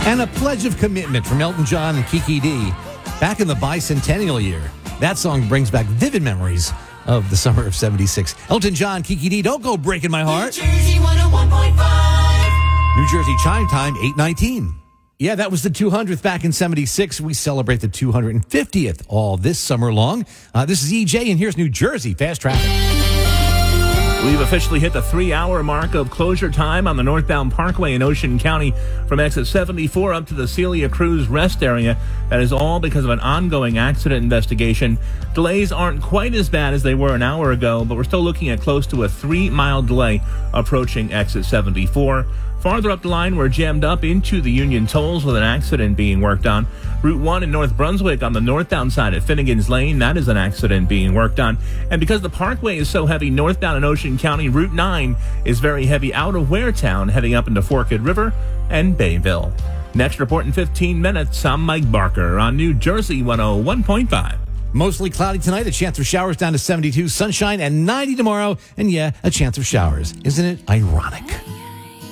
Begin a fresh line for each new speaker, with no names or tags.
And a pledge of commitment from Elton John and Kiki D back in the bicentennial year. That song brings back vivid memories of the summer of 76. Elton John, Kiki D, don't go breaking my heart.
New Jersey 101.5.
New Jersey chime time, 8:19. Yeah, that was the 200th back in 76. We celebrate the 250th all this summer long. This is EJ, and here's New Jersey Fast Traffic.
We've officially hit the 3-hour mark of closure time on the northbound Parkway in Ocean County from exit 74 up to the Celia Cruz rest area. That is all because of an ongoing accident investigation. Delays aren't quite as bad as they were an hour ago, but we're still looking at close to a 3-mile delay approaching exit 74. Farther up the line, we're jammed up into the Union Tolls with an accident being worked on. Route 1 in North Brunswick on the northbound side at Finnegan's Lane, that is an accident being worked on. And because the Parkway is so heavy northbound in Ocean County, Route 9 is very heavy out of Waretown, heading up into Forked River and Bayville. Next report in 15 minutes, I'm Mike Barker on New Jersey 101.5.
Mostly cloudy tonight, a chance of showers down to 72, sunshine and 90 tomorrow, and yeah, a chance of showers. Isn't it ironic?